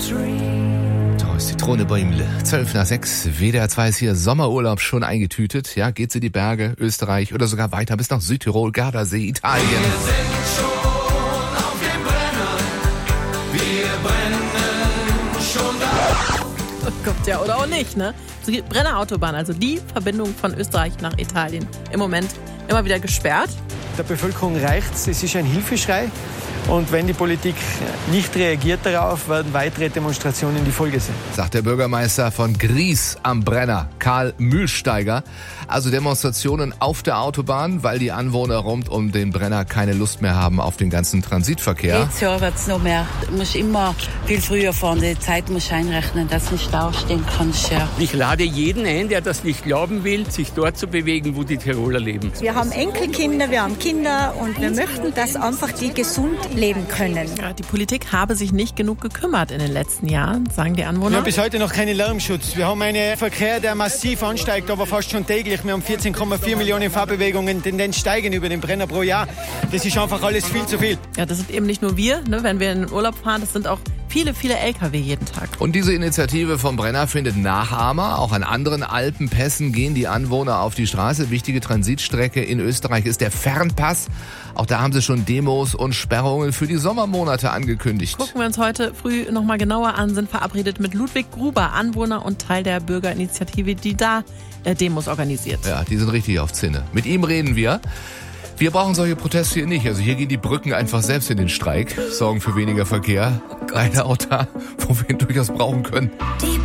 Da ist Zitrone Bäumle. 5:12, WDR 2 ist hier. Sommerurlaub schon eingetütet. Ja, geht's in die Berge, Österreich oder sogar weiter bis nach Südtirol, Gardasee, Italien. Wir sind schon auf dem Brenner. Wir brennen schon da. Kommt ja oder auch nicht, ne? Die Brennerautobahn, also die Verbindung von Österreich nach Italien. Im Moment immer wieder gesperrt. Der Bevölkerung reicht's. Es ist ein Hilfeschrei. Und wenn die Politik nicht reagiert darauf, werden weitere Demonstrationen die Folge sein. Sagt der Bürgermeister von Gries am Brenner, Karl Mühlsteiger. Also Demonstrationen auf der Autobahn, weil die Anwohner rund um den Brenner keine Lust mehr haben auf den ganzen Transitverkehr. Jetzt Jahr wird es noch mehr. Du musst immer viel früher fahren. Die Zeit musst du einrechnen, dass du nicht aufstehen kannst. Ja. Ich lade jeden ein, der das nicht glauben will, sich dort zu bewegen, wo die Tiroler leben. Wir haben Enkelkinder, wir haben Kinder und wir möchten, dass einfach die gesund leben können. Ja, die Politik habe sich nicht genug gekümmert in den letzten Jahren, sagen die Anwohner. Wir haben bis heute noch keinen Lärmschutz. Wir haben einen Verkehr, der massiv ansteigt, aber fast schon täglich. Wir haben 14,4 Millionen Fahrbewegungen, Tendenz steigen über den Brenner pro Jahr. Das ist einfach alles viel zu viel. Ja, das sind eben nicht nur wir, ne, wenn wir in den Urlaub fahren, das sind auch viele, viele LKW jeden Tag. Und diese Initiative vom Brenner findet Nachahmer. Auch an anderen Alpenpässen gehen die Anwohner auf die Straße. Wichtige Transitstrecke in Österreich ist der Fernpass. Auch da haben sie schon Demos und Sperrungen für die Sommermonate angekündigt. Gucken wir uns heute früh nochmal genauer an, sind verabredet mit Ludwig Gruber, Anwohner und Teil der Bürgerinitiative, die da Demos organisiert. Ja, die sind richtig auf Zinne. Mit ihm reden wir. Wir brauchen solche Proteste hier nicht. Also hier gehen die Brücken einfach selbst in den Streik, sorgen für weniger Verkehr. Leider auch da, wo wir ihn durchaus brauchen können.